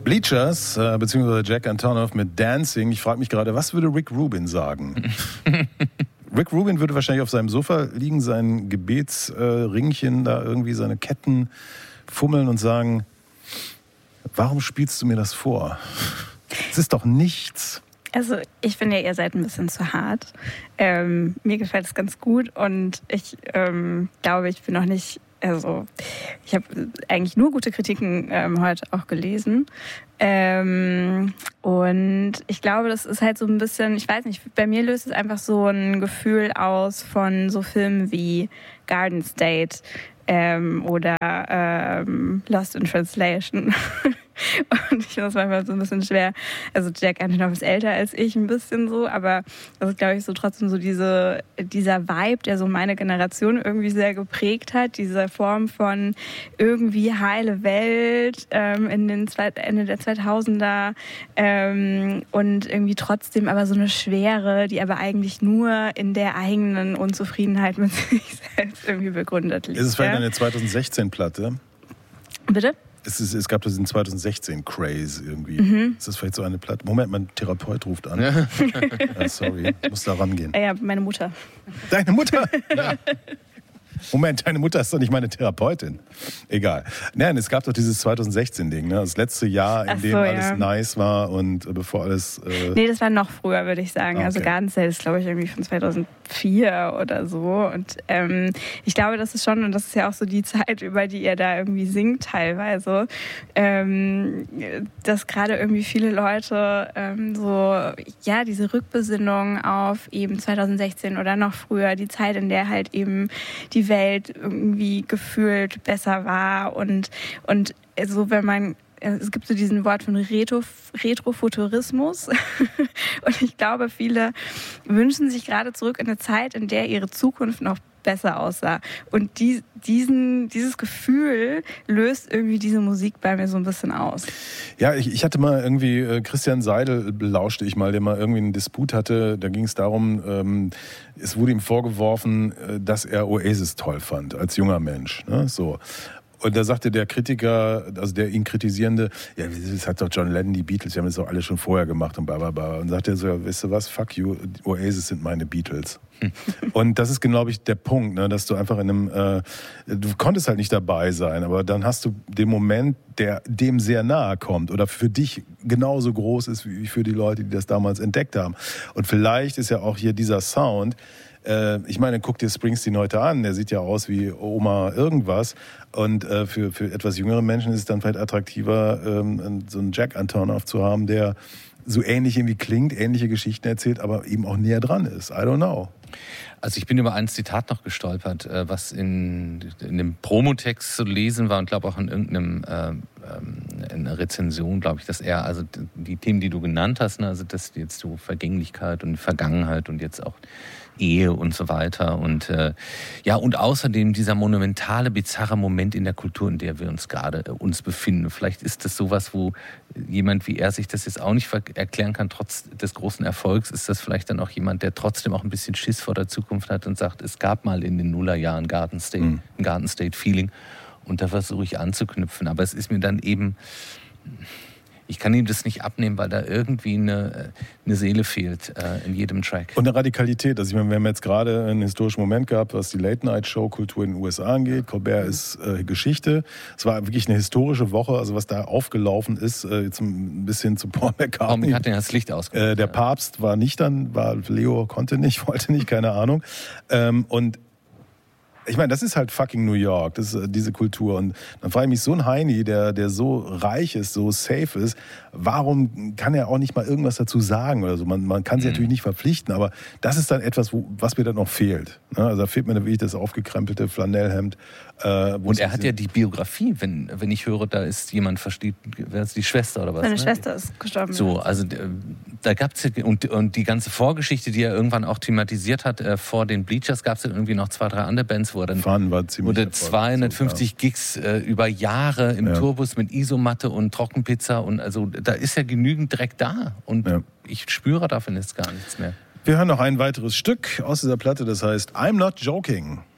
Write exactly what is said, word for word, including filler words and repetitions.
Bleachers, äh, beziehungsweise Jack Antonoff mit Dancing. Ich frage mich gerade, was würde Rick Rubin sagen? Rick Rubin würde wahrscheinlich auf seinem Sofa liegen, sein Gebetsringchen, äh, da irgendwie seine Ketten fummeln und sagen, warum spielst du mir das vor? Es ist doch nichts. Also ich finde ja, ihr seid ein bisschen zu hart. Ähm, mir gefällt es ganz gut und ich ähm, glaube, ich bin noch nicht, also ich habe eigentlich nur gute Kritiken ähm, heute auch gelesen. Ähm, und ich glaube, das ist halt so ein bisschen, ich weiß nicht, bei mir löst es einfach so ein Gefühl aus von so Filmen wie Garden State ähm, oder ähm, Lost in Translation. Und ich finde das manchmal so ein bisschen schwer. Also Jack Antonoff ist älter als ich ein bisschen so, aber das ist, glaube ich, so trotzdem so diese, dieser Vibe, der so meine Generation irgendwie sehr geprägt hat. Diese Form von irgendwie heile Welt ähm, in den zwei, Ende der zweitausender ähm, und irgendwie trotzdem aber so eine Schwere, die aber eigentlich nur in der eigenen Unzufriedenheit mit sich selbst irgendwie begründet liegt. Ist es vielleicht eine zweitausendsechzehn-Platte? Bitte? Es, ist, es gab das in zweitausendsechzehn Craze irgendwie. Mhm. Ist das vielleicht so eine Platte? Moment, mein Therapeut ruft an. Ja. Ja, sorry, ich muss da rangehen. Ja, meine Mutter. Deine Mutter? Ja. Moment, deine Mutter ist doch nicht meine Therapeutin. Egal. Nein, es gab doch dieses zweitausendsechzehn-Ding, ne? Das letzte Jahr, in Ach so, dem alles ja. nice war und äh, bevor alles... Äh Nee, das war noch früher, würde ich sagen. Okay. Also Garden State ist, glaube ich, irgendwie von zweitausendvier oder so. Und ähm, ich glaube, das ist schon, und das ist ja auch so die Zeit, über die ihr da irgendwie singt teilweise, ähm, dass gerade irgendwie viele Leute ähm, so, ja, diese Rückbesinnung auf eben zweitausendsechzehn oder noch früher, die Zeit, in der halt eben die Welt irgendwie gefühlt besser war und, und so, wenn man, es gibt so diesen Wort von Retro, Retrofuturismus und ich glaube, viele wünschen sich gerade zurück in eine Zeit, in der ihre Zukunft noch besser aussah. Und die, diesen, dieses Gefühl löst irgendwie diese Musik bei mir so ein bisschen aus. Ja, ich, ich hatte mal irgendwie, äh, Christian Seidel belauschte ich mal, der mal irgendwie einen Disput hatte. Da ging es darum, ähm, es wurde ihm vorgeworfen, äh, dass er Oasis toll fand, als junger Mensch. Ne? So. Und da sagte der Kritiker, also der ihn kritisierende, ja, das hat doch John Lennon, die Beatles, die haben das doch alle schon vorher gemacht und bla bla bla. Und sagte er so, ja, weißt du was, fuck you, Oasis sind meine Beatles. Und das ist, glaube ich, der Punkt, ne, dass du einfach in einem, äh, du konntest halt nicht dabei sein, aber dann hast du den Moment, der dem sehr nahe kommt oder für dich genauso groß ist wie für die Leute, die das damals entdeckt haben. Und vielleicht ist ja auch hier dieser Sound, äh, ich meine, guck dir Springsteen heute an, der sieht ja aus wie Oma irgendwas. Und äh, für, für etwas jüngere Menschen ist es dann vielleicht attraktiver, ähm, so einen Jack Antonoff zu haben, der so ähnlich irgendwie klingt, ähnliche Geschichten erzählt, aber eben auch näher dran ist. I don't know. Also ich bin über ein Zitat noch gestolpert, was in, in dem Promotext zu lesen war und glaube auch in irgendeinem äh, in einer Rezension, glaube ich, dass er, also die Themen, die du genannt hast, ne, also das jetzt so Vergänglichkeit und Vergangenheit und jetzt auch Ehe und so weiter und äh, ja, und außerdem dieser monumentale, bizarre Moment in der Kultur, in der wir uns gerade äh, uns befinden. Vielleicht ist das sowas, wo jemand wie er sich das jetzt auch nicht erklären kann, trotz des großen Erfolgs. Ist das vielleicht dann auch jemand, der trotzdem auch ein bisschen Schiss vor der Zukunft hat und sagt, es gab mal in den Nullerjahren Garden State, mhm. ein Garden State Feeling und da versuche ich anzuknüpfen. Aber es ist mir dann eben... Ich kann ihm das nicht abnehmen, weil da irgendwie eine, eine Seele fehlt äh, in jedem Track. Und eine Radikalität. Also ich meine, wir haben jetzt gerade einen historischen Moment gehabt, was die Late-Night-Show-Kultur in den U S A angeht. Colbert ist äh, Geschichte. Es war wirklich eine historische Woche, also was da aufgelaufen ist, äh, jetzt ein bisschen zu Paul McCartney. Paul McCartney hat das Licht ausgemacht. Äh, der Papst war nicht dann, war Leo konnte nicht, wollte nicht, keine Ahnung. Ähm, und ich meine, das ist halt fucking New York, das ist diese Kultur. Und dann frage ich mich, so ein Heini, der, der so reich ist, so safe ist, warum kann er auch nicht mal irgendwas dazu sagen oder so? Man, man kann sich mhm. natürlich nicht verpflichten, aber das ist dann etwas, wo, was mir dann noch fehlt. Also da fehlt mir wirklich das aufgekrempelte Flanellhemd. Äh, und er hat ja die Biografie, wenn, wenn ich höre, da ist jemand, versteht, wer ist die Schwester oder was? Seine ne? Schwester ist gestorben. So, also da gab es ja, und, und die ganze Vorgeschichte, die er irgendwann auch thematisiert hat, äh, vor den Bleachers gab es ja irgendwie noch zwei, drei andere Bands, wo er dann Fun war ziemlich wurde zweihundertfünfzig so, ja. Gigs äh, über Jahre im ja. Tourbus mit Isomatte und Trockenpizza und also da ist ja genügend Dreck da und ja. ich spüre davon jetzt gar nichts mehr. Wir hören noch ein weiteres Stück aus dieser Platte, das heißt I'm Not Joking.